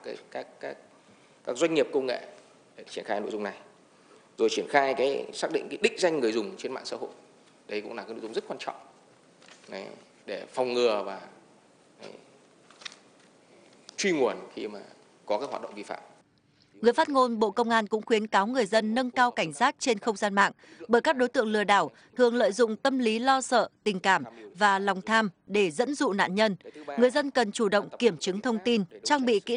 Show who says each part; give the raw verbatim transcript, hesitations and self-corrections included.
Speaker 1: cái, các các các doanh nghiệp công nghệ để triển khai nội dung này, rồi triển khai cái xác định cái đích danh người dùng trên mạng xã hội. Đây cũng là cái nội dung rất quan trọng đấy, để phòng ngừa và đấy, truy nguồn khi mà có các hoạt động vi phạm.
Speaker 2: Người phát ngôn Bộ Công an cũng khuyến cáo người dân nâng cao cảnh giác trên không gian mạng, bởi các đối tượng lừa đảo thường lợi dụng tâm lý lo sợ, tình cảm và lòng tham để dẫn dụ nạn nhân. Người dân cần chủ động kiểm chứng thông tin, trang bị kỹ